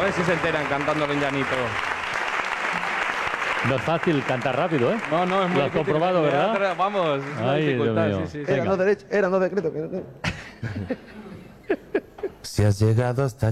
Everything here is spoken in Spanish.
ver si se enteran cantando el llanito. No es fácil cantar rápido, ¿eh? No, no, es muy Lo has difícil. comprobado, ¿verdad? Vamos, es una Ay, Dios dificultad. mío. Sí, sí, Venga. sí. Era no decreto. Si has llegado hasta